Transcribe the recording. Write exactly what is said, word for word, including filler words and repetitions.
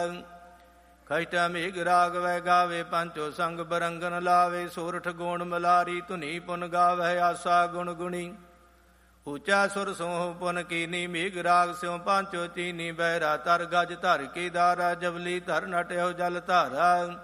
ਖਸ਼ਟਾ ਮੇਘ ਰਾਗ ਵੈ ਗਾਵੇ ਪੰਚੋ ਸੰਗ ਬਰੰਗਨ ਲਾਵੇ ਸੋਰਠ ਗੋਣ ਮਲਾਰੀ ਧੁਨੀ ਪੁਨ ਗਾਵੇ ਆਸਾ ਗੁਣ ਗੁਣੀ ਉੱਚਾ ਸੁਰ ਸੋਹ ਪੁਨ ਕੀਨੀ ਮੇਘ ਰਾਗ ਸਿਉ ਪੰਚੋ ਚੀਨੀ ਬਹਿਰਾ ਤਰ ਗਜ ਧਰ ਕੀ ਦਾਰਾ ਜਵਲੀ ਧਰ ਨਟਿਓ ਜਲ ਧਾਰਾ